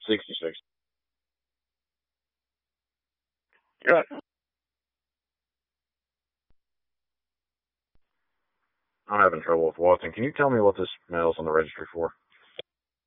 66. Yeah. I'm having trouble with Watson. Can you tell me what this mail's on the registry for?